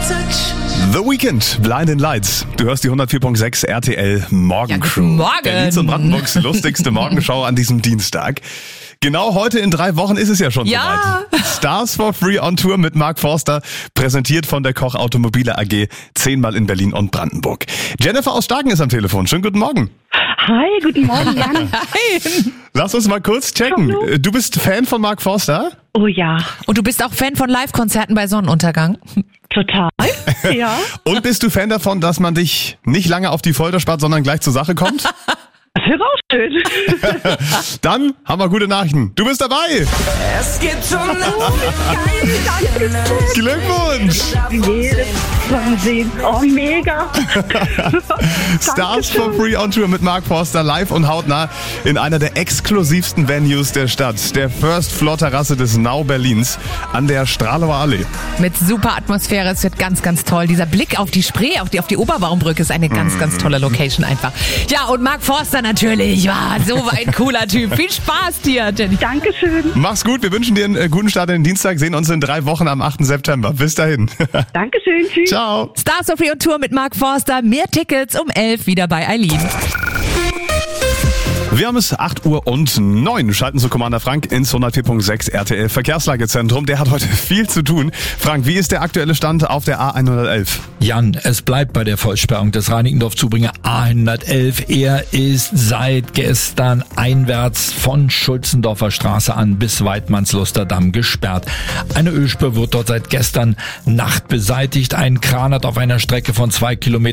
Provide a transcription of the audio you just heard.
The Weeknd, Blinding Lights. Du hörst die 104.6 RTL Morgenshow. Ja, Morgen. Berlins und Brandenburgs lustigste Morgenshow an diesem Dienstag. Genau heute in 3 Wochen ist es ja schon soweit. Stars for Free on Tour mit Mark Forster, präsentiert von der Koch Automobile AG, 10-mal in Berlin und Brandenburg. Jennifer aus Starken ist am Telefon. Schönen guten Morgen. Hi, guten Morgen, Jan. Hi. Lass uns mal kurz checken. Hallo. Du bist Fan von Mark Forster? Oh ja, Und du bist auch Fan von Live-Konzerten bei Sonnenuntergang? total. Ja, Und bist du Fan davon, dass man dich nicht lange auf die Folter spart, sondern gleich zur Sache kommt? das wäre auch schön. Dann haben wir gute Nachrichten. Du bist dabei. Es gibt so Glückwunsch. Jedes Wahnsinn. Oh, mega. Stars for Free on Tour mit Mark Forster live und hautnah in einer der exklusivsten Venues der Stadt, der First Floor Terrasse des Now Berlins an der Stralauer Allee. Mit super Atmosphäre, es wird ganz, ganz toll. Dieser Blick auf die Spree, auf die Oberbaumbrücke ist eine ganz, ganz tolle Location einfach. Ja, und Mark Forster natürlich, so ein cooler Typ. Viel Spaß dir, Jenny. Dankeschön. Mach's gut, wir wünschen dir einen guten Start in den Dienstag, sehen uns in 3 Wochen am 8. September. Bis dahin. Dankeschön. Tschüss. Ciao. Stars of Free on Tour mit Mark Forster. Mehr Tickets um 11 wieder bei Eileen. Wir haben es 8:09 Uhr. Schalten zu Commander Frank ins 104.6 RTL Verkehrslagezentrum. Der hat heute viel zu tun. Frank, wie ist der aktuelle Stand auf der A111? Jan, es bleibt bei der Vollsperrung des Reinickendorf-Zubringer A111. Er ist seit gestern einwärts von Schulzendorfer Straße an bis Weidmannsluster Damm gesperrt. Eine Ölspur wird dort seit gestern Nacht beseitigt. Ein Kran hat auf einer Strecke von 2 Kilometern